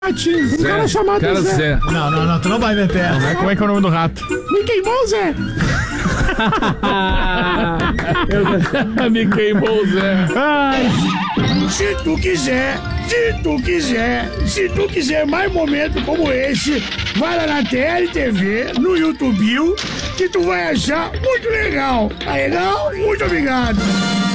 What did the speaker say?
Um cara chamado Zé. Não, tu não vai meter essa. Como é que é o nome do rato? Me queimou, Zé. Me queimou, Zé. Se tu quiser mais momentos como esse, vai lá na TLTV, no YouTube, que tu vai achar muito legal. Tá legal? Muito obrigado.